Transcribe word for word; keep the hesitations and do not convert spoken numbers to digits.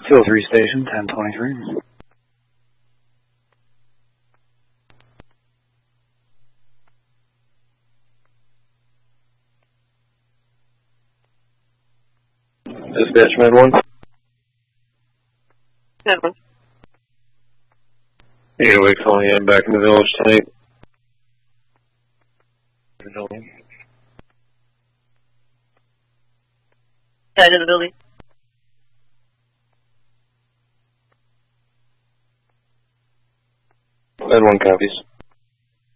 two oh three station, ten twenty-three. Dispatch Med one. Med one. eight oh eight calling in back in the village tonight. Head in the building. Med one copies.